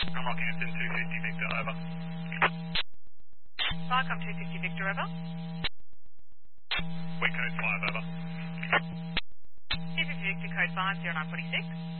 I'm Rockhampton 250 Victor, over. Starcom 250 Victor, over. Wait code 5, over. 250 Victor, code 5, 0946.